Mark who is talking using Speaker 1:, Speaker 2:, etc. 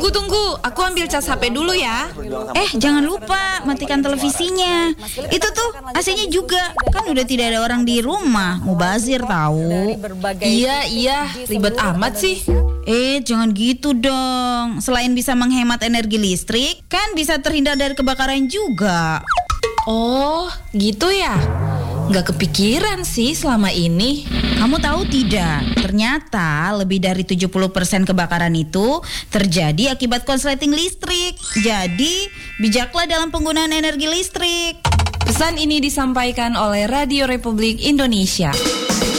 Speaker 1: Tunggu, aku ambil cas HP dulu ya.
Speaker 2: Jangan lupa matikan televisinya. Itu tuh AC-nya juga. Kan udah tidak ada orang di rumah. Mubazir tahu.
Speaker 1: Iya, ribet amat sih.
Speaker 2: Jangan gitu dong. Selain bisa menghemat energi listrik, kan bisa terhindar dari kebakaran juga.
Speaker 1: Oh, gitu ya? Nggak kepikiran sih selama ini.
Speaker 2: Kamu tahu tidak? Ternyata lebih dari 70% kebakaran itu terjadi akibat konsleting listrik. Jadi, bijaklah dalam penggunaan energi listrik.
Speaker 1: Pesan ini disampaikan oleh Radio Republik Indonesia.